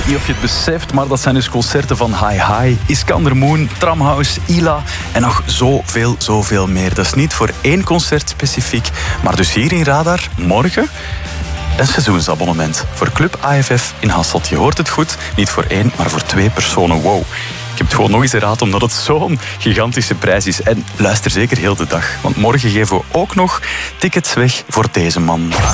weet niet of je het beseft, maar dat zijn dus concerten van Hi Hi, Iskander Moen, Tramhouse, Ila en nog zoveel meer. Dat is niet voor één concert specifiek, maar dus hier in Radar morgen een seizoensabonnement voor Club AFF in Hasselt. Je hoort het goed, niet voor één, maar voor 2 personen. Wow. Ik heb het gewoon nog eens herhaald, omdat het zo'n gigantische prijs is. En luister zeker heel de dag, want morgen geven we ook nog tickets weg voor deze man.